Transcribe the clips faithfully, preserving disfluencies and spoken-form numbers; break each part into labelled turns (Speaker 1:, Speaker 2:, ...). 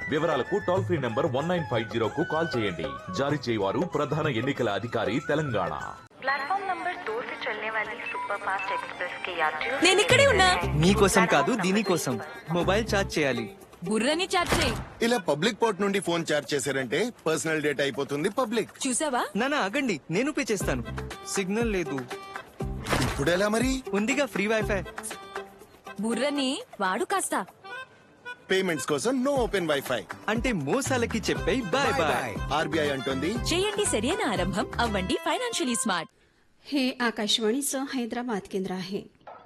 Speaker 1: వివరాలకు toll free number one nine five zero కు call చేయండి. జారీ చేయవారు ప్రధాన ఎన్నికల అధికారి తెలంగాణ.
Speaker 2: प्लेटफॉर्म नंबर दो से चलने वाली सुपर फास्ट एक्सप्रेस के यात्रियों
Speaker 3: నేను ఇక్కడే ఉన్నా.
Speaker 4: మీకోసం కాదు దీనికోసం మొబైల్ ఛార్జ్ చేయాలి.
Speaker 3: బుర్రని చాట్ చేయి.
Speaker 5: ఇలా పబ్లిక్ పోర్ట్ నుండి ఫోన్ చార్జ్ చేశారంటే పర్సనల్ డేటా అయిపోతుంది పబ్లిక్.
Speaker 3: చూసావా?
Speaker 4: నానా ఆగండి, నేను పే చేస్తాను. సిగ్నల్ లేదు.
Speaker 5: ఇప్పుడు ఎలా మరి?
Speaker 4: ఉందిగా ఫ్రీ వైఫై.
Speaker 3: బుర్రని వాడు కాస్త.
Speaker 5: పేమెంట్స్ కోసం నో ఓపెన్ వైఫై.
Speaker 4: అంటే మోసాలకి చెప్పే బాయ్ బాయ్.
Speaker 5: ఆర్బీఐ అంటుంది
Speaker 3: చేయండి సరైన ఆరంభం, అవ్వండి ఫైనాన్షియలీ స్మార్ట్.
Speaker 6: हे आकाशवाणीचं हैदराबाद केंद्र आहे.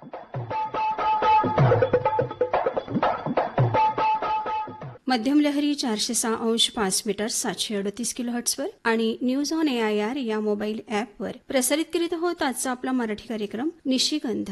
Speaker 6: मध्यम लहरी चारशे सहा अंश पाच मीटर सातशे अडतीस किलो हर्ट्सवर आणि news on A I R या मोबाईल ॲपवर प्रसारित करीत आहोत आजचा आपला मराठी कार्यक्रम निशिगंध.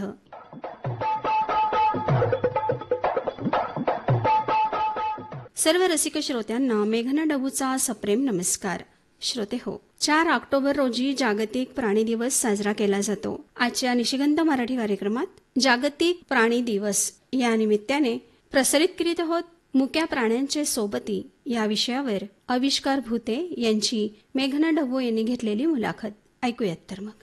Speaker 6: सर्व रसिक श्रोत्यांना मेघना डबूचा सप्रेम नमस्कार. श्रोते हो, चार ऑक्टोबर रोजी जागतिक प्राणी दिवस साजरा केला जातो. आजच्या निशिगंध मराठी कार्यक्रमात जागतिक प्राणी दिवस या निमित्ताने प्रसारित करीत आहोत मुक्या प्राण्यांचे सोबती या विषयावर आविष्कार भूते यांची मेघना डबू यांनी घेतलेली मुलाखत. ऐकूयात तर मग.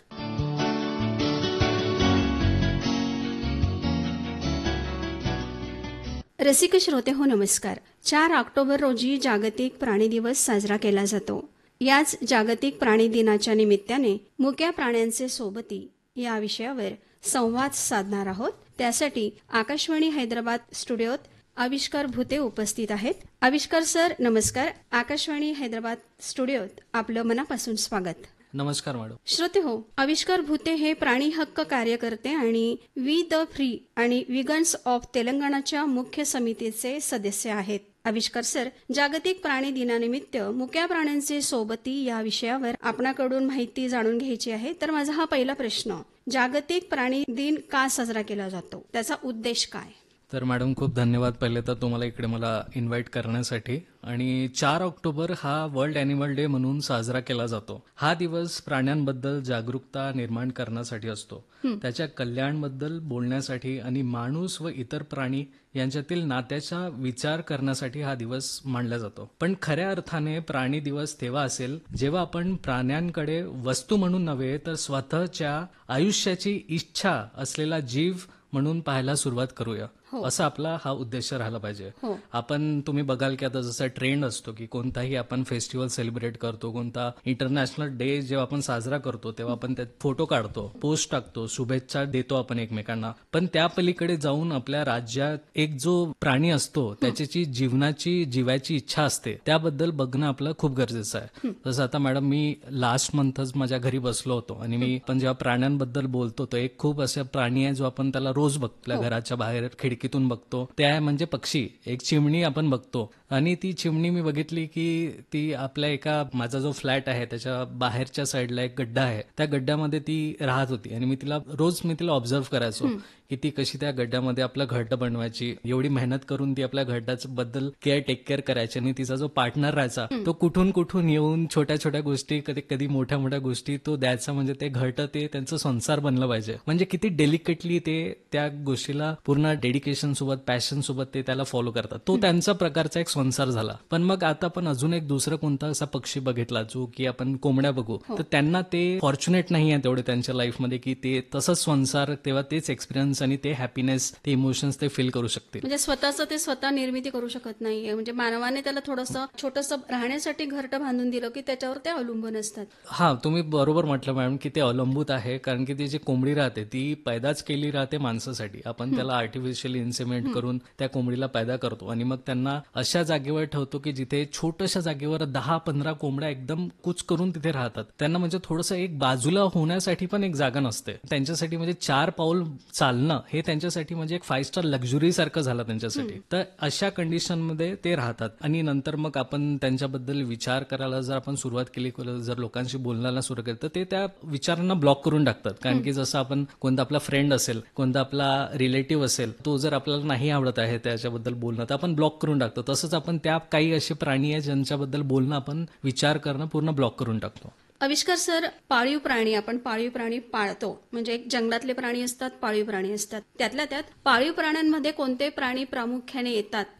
Speaker 6: रसिक श्रोते हो नमस्कार. चार ऑक्टोबर रोजी जागतिक प्राणी दिवस साजरा केला जातो. याच जागतिक प्राणी दिनाच्या निमित्ताने मुक्या प्राण्यांचे सोबती या विषयावर संवाद साधणार आहोत. त्यासाठी आकाशवाणी हैदराबाद स्टुडिओत आविष्कार भूते उपस्थित आहेत. आविष्कार सर नमस्कार. आकाशवाणी हैदराबाद स्टुडिओत आपलं मनापासून स्वागत.
Speaker 7: नमस्कार मॅडम.
Speaker 6: श्रोते हो, आविष्कार भूते हे प्राणी हक्क कार्यकर्ते आणि वी द फ्री आणि विगन्स ऑफ तेलंगणाच्या मुख्य समितीचे सदस्य आहेत. आविष्कार सर, जागतिक प्राणी दिनानिमित्त मुक्या प्राण्यांचे सोबती या विषयावर आपणाकडून माहिती जाणून घ्यायची आहे. तर माझा हा पहिला प्रश्न, जागतिक प्राणी दिन का साजरा केला जातो, त्याचा उद्देश काय?
Speaker 7: तर मॅडम खूप धन्यवाद पहिले तर तुम्हाला इकडे मला इन्व्हाइट करण्यासाठी. आणि चार ऑक्टोबर हा वर्ल्ड ॲनिमल डे म्हणून साजरा केला जातो. हा दिवस प्राण्यांबद्दल जागरूकता निर्माण करण्यासाठी असतो, त्याच्या कल्याणबद्दल बोलण्यासाठी आणि माणूस व इतर प्राणी यांच्यातील नात्याचा विचार करण्यासाठी हा दिवस मानला जातो. पण खऱ्या अर्थाने प्राणी दिवस तेव्हा असेल जेव्हा आपण प्राण्यांकडे वस्तू म्हणून नव्हे तर स्वतःच्या आयुष्याची इच्छा असलेला जीव म्हणून पाहायला सुरुवात करूया. असा आपला हा उद्देश राहिला पाहिजे. आपण तुम्ही बघाल की आता जसा ट्रेंड असतो की कोणताही आपण फेस्टिवल सेलिब्रेट करतो, कोणता इंटरनॅशनल डे जेव्हा आपण साजरा करतो तेव्हा आपण त्यात फोटो काढतो, पोस्ट टाकतो, शुभेच्छा देतो आपण एकमेकांना. पण त्या पलीकडे जाऊन आपल्या राज्यात एक जो प्राणी असतो त्याची जीवनाची जीवायची इच्छा असते त्याबद्दल बघणं आपलं खूप गरजेचं आहे. जसं आता मॅडम मी लास्ट मंथच माझ्या घरी बसलो होतो आणि मी पण जेव्हा प्राण्यांबद्दल बोलतो तर एक खूप असा प्राणी आहे जो आपण त्याला रोज बघतो, आपल्या घराच्या बाहेर खिडकीतून बघतो. ते आहे म्हणजे पक्षी. एक चिमणी आपण बघतो आणि ती चिमणी मी बघितली की ती आपल्या एका, माझा जो फ्लॅट आहे त्याच्या बाहेरच्या साईडला एक गड्डा आहे, त्या गड्ड्यामध्ये ती राहत होती आणि मी तिला रोज मी तिला ऑब्झर्व्ह करायचो की ती कशी त्या गड्ड्यामध्ये आपलं घरटं बनवायची, एवढी मेहनत करून ती आपल्या घरट्याच्या बद्दल केअर टेक केअर करायची. आणि तिचा जो पार्टनर राहायचा तो कुठून कुठून येऊन छोट्या छोट्या गोष्टी, कधी कधी मोठ्या मोठ्या गोष्टी तो द्यायचा. म्हणजे ते घरटं ते त्यांचं संसार बनलं पाहिजे. म्हणजे किती डेलिकेटली ते त्या गोष्टीला पूर्ण डेडिकेशन सोबत, पॅशन सोबत ते त्याला फॉलो करतात. तो त्यांचा प्रकारचा एक संसार झाला. पण मग आता आपण अजून एक दुसरं कोणता असा पक्षी बघितला जो की आपण कोंबड्या बघू, तर त्यांना ते फॉर्च्युनेट नाही आहे तेवढे त्यांच्या लाईफमध्ये की ते तसंच संसार, तेव्हा तेच एक्सपिरियन्स आणि ते हॅपीनेस, ते इमोशन्स ते फील करू शकतील.
Speaker 6: म्हणजे स्वतःचं ते स्वतः निर्मिती करू शकत नाहीये. म्हणजे मानवाने त्याला थोडंसं छोटंसं राहण्यासाठी घरटं बांधून दिलं की त्याच्यावर ते अवलंबून असतात.
Speaker 7: हा, तुम्ही बरोबर म्हटलं मॅडम की ते अवलंबूत आहे. कारण की ती जी कोंबडी राहते ती पैदाच केली राहते माणसासाठी. आपण त्याला आर्टिफिशियल इन्सेमेंट करून त्या कोंबडीला पैदा करतो आणि मग त्यांना अशा जागेवर ठेवतो की जिथे छोट्याशा जागेवर दहा पंधरा कोंबड्या एकदम कूच करून तिथे राहतात. त्यांना म्हणजे थोडंसं एक बाजूला होण्यासाठी पण एक जागा नसते त्यांच्यासाठी. म्हणजे चार पाऊल चालणं हे त्यांच्यासाठी म्हणजे एक फाईव्ह स्टार लक्झुरी सारखं झालं त्यांच्यासाठी. तर अशा कंडिशनमध्ये ते राहतात. आणि नंतर मग आपण त्यांच्याबद्दल विचार करायला जर आपण सुरुवात केली, जर लोकांशी बोलण्याला सुरू केलं तर ते त्या विचारांना ब्लॉक करून टाकतात. कारण की जसं आपण कोणता आपला फ्रेंड असेल, कोणता आपला रिलेटिव्ह असेल, तो जर आपल्याला नाही आवडत आहे त्याच्याबद्दल बोलणं तर आपण ब्लॉक करून टाकतो. तसंच आपण त्या काही असे प्राणी आहे ज्यांच्याबद्दल बोलणं, आपण विचार करणं पूर्ण ब्लॉक करून टाकतो.
Speaker 6: आविष्कार सर, पाळीव प्राणी, आपण पाळीव प्राणी पाळतो. म्हणजे एक जंगलातले प्राणी असतात, पाळीव प्राणी असतात. त्यातल्या त्यात पाळीव प्राण्यांमध्ये कोणते प्राणी प्रामुख्याने येतात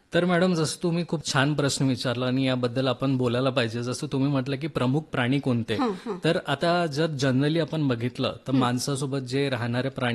Speaker 7: तर मॅडम जसं तुम्ही खूप छान प्रश्न विचारला आणि याबद्दल आपण बोलायला पाहिजे. जसं तुम्ही म्हटलं की प्रमुख प्राणी कोणते, तर आता जर जनरली आपण बघितलं तर माणसासोबत जे राहणारे प्राणी